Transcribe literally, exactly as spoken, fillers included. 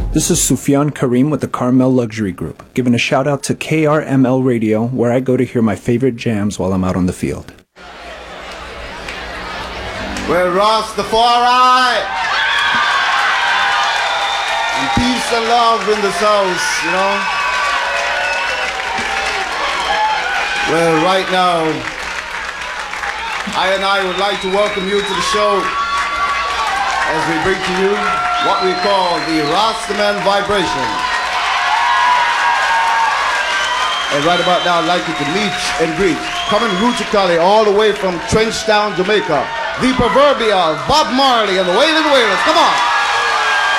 This is Sufyan Karim with the Carmel Luxury Group, giving a shout out to K R M L Radio, where I go to hear my favorite jams while I'm out on the field. Well, Rastafari! And peace and love in this house, you know? Well, right now, I and I would like to welcome you to the show as we bring to you what we call the Rastaman Vibration. And right about now, I'd like you to meet and greet, coming rootically all the way from Trenchtown, Jamaica, the proverbial Bob Marley and the Wailing Wailers. Come on!